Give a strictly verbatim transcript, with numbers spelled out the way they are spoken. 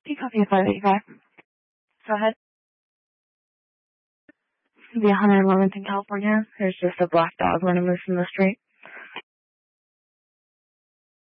P copy five eighty-five. Go ahead. The one hundred eleventh in California. There's just a black dog running loose in the street.